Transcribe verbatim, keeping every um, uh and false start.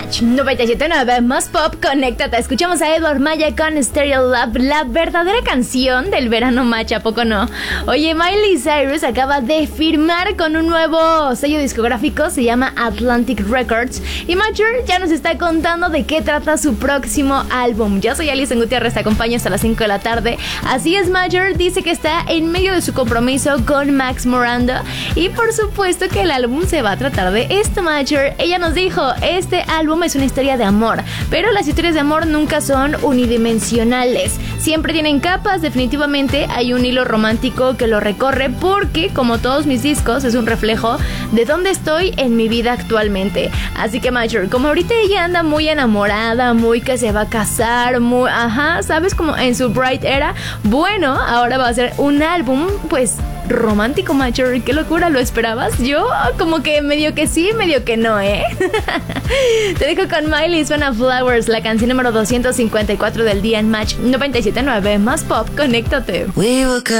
Match noventa y siete punto nueve más pop, conéctate. Escuchamos a Edward Maya con Stereo Love, la verdadera canción del verano match, ¿a poco no? Oye, Miley Cyrus acaba de firmar con un nuevo sello discográfico, se llama Atlantic Records, y Major ya nos está contando de qué trata su próximo álbum. Yo soy Alison Gutiérrez, te acompaño hasta las cinco de la tarde. Así es, Major dice que está en medio de su compromiso con Max Miranda, y por supuesto que el álbum se va a tratar de esto, Major. Ella nos dijo, este álbum es una historia de amor, pero las historias de amor nunca son unidimensionales, siempre tienen capas. Definitivamente hay un hilo romántico que lo recorre, porque como todos mis discos es un reflejo de dónde estoy en mi vida actualmente. Así que Major, como ahorita ella anda muy enamorada, muy que se va a casar, muy, ajá, sabes, como en su bright era, bueno, ahora va a ser un álbum pues romántico, Major. Qué locura, ¿lo esperabas? Yo como que medio que sí, medio que no, ¿eh? Te dejo con Miley, suena Flowers, la canción número doscientos cincuenta y cuatro del día en Match noventa y siete punto nueve más pop, conéctate. We were good.